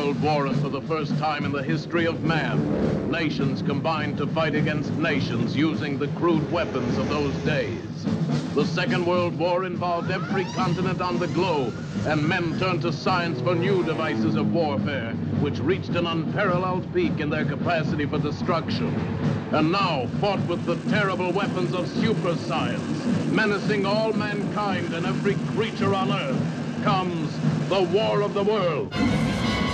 World War, and for the first time in the history of man, nations combined to fight against nations using the crude weapons of those days. The Second World War involved every continent on the globe, and men turned to science for new devices of warfare, which reached an unparalleled peak in their capacity for destruction. And now, fought with the terrible weapons of super science, menacing all mankind and every creature on Earth, comes the War of the Worlds.